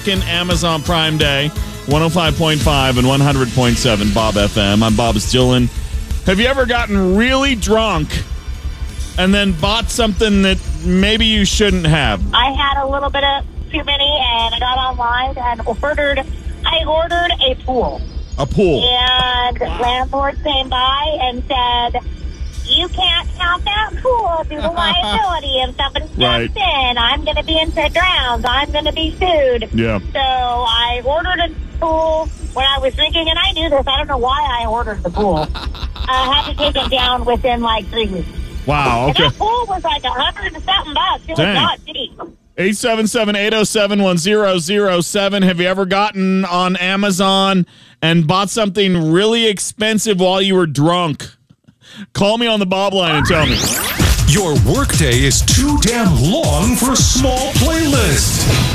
Amazon Prime Day, 105.5 and 100.7 Bob FM. I'm Bob Dylan. Have you ever gotten really drunk and then bought something that maybe you shouldn't have? I had a little bit of too many, and I got online and ordered a pool. A pool. And landlord came by and said, you can't count that pool due to liability. If somebody steps in, I'm going to be in grounds. I'm going to be sued. Yeah. So I ordered a pool when I was drinking, and I knew this. I don't know why I ordered the pool. I had to take it down within like 3 weeks. Wow, okay. And that pool was like $100 and something bucks. It was not cheap. 877-807-1007. Have you ever gotten on Amazon and bought something really expensive while you were drunk? Call me on the Bob line and tell me. Your workday is too damn long for a small playlist.